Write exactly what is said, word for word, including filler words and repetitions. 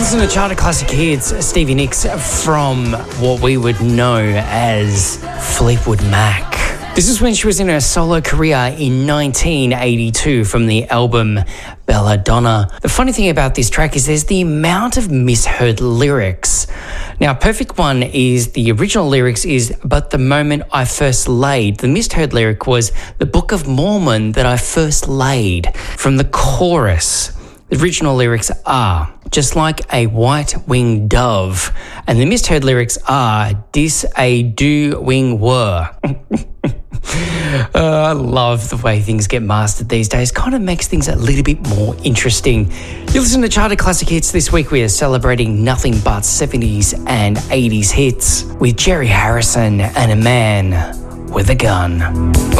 Listen to Charter Classic Hits, Stevie Nicks from what we would know as Fleetwood Mac. This is when she was in her solo career in nineteen eighty-two from the album Belladonna. The funny thing about this track is there's the amount of misheard lyrics. Now, Perfect One is, the original lyrics is, but the moment I first laid. The misheard lyric was the Book of Mormon that I first laid. From the chorus, the original lyrics are, just like a white-winged dove. And the misheard lyrics are, dis a do wing were. Uh, I love the way things get mastered these days. Kind of makes things a little bit more interesting. You listen to Charter Classic Hits. This week we are celebrating nothing but seventies and eighties hits with Jerry Harrison and A Man with a Gun.